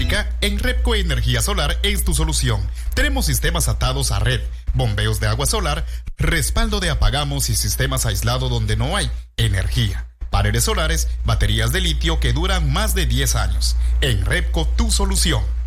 eléctrica, en Repco Energía Solar es tu solución. Tenemos sistemas atados a red, bombeos de agua solar, respaldo de apagamos y sistemas aislados donde no hay energía. Paneles solares, baterías de litio que duran más de 10 años. En Repco, tu solución.